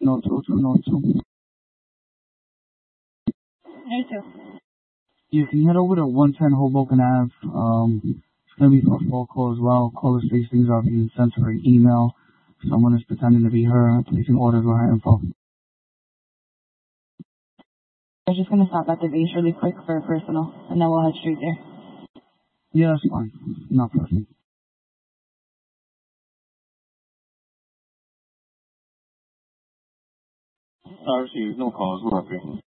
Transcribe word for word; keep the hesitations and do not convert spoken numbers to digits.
No two two no two. Hey, two. You can head over to one ten Hoboken Ave. Um, it's gonna be for a phone call as well. Caller states things are being sent to her email. Someone is pretending to be her, placing orders with her info. I'm just gonna stop at the base really quick for personal, and then we'll head straight there. Yeah, that's fine. Not personal. I received no calls. We're up here.